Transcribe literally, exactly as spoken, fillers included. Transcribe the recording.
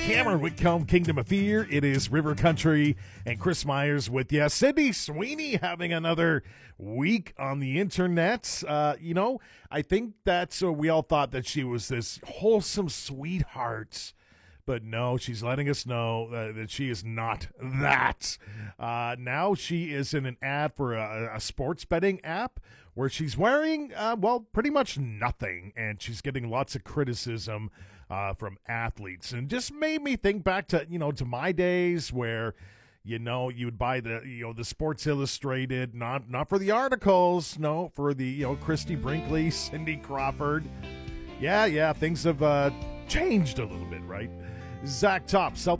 Cameron Whitcomb, Kingdom of Fear. It is River Country, and Chris Myers with you. Sydney Sweeney having another week on the internet. Uh, you know, I think that's uh, we all thought that she was this wholesome sweetheart. But no, she's letting us know uh, that she is not that. Uh, now she is in an ad for a, a sports betting app where she's wearing, uh, well, pretty much nothing. And she's getting lots of criticism uh, from athletes. And just made me think back to, you know, to my days where, you know, you would buy the, you know, the Sports Illustrated, not not for the articles, no, for the, you know, Christy Brinkley, Cindy Crawford. Yeah, yeah, things have uh, changed a little bit, right? Zach Top, South